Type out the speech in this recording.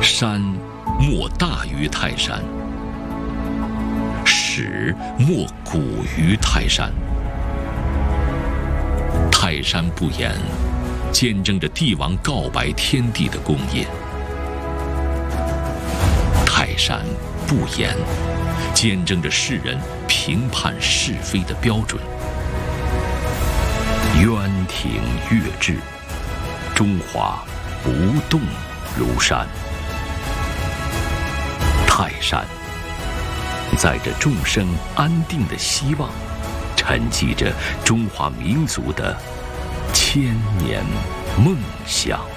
山莫大于泰山，史莫古于泰山。泰山不言，见证着帝王告白天地的功业；泰山不言，见证着世人评判是非的标准。渊庭月至，中华不动如山。泰山载着众生安定的希望，沉寂着中华民族的千年梦想。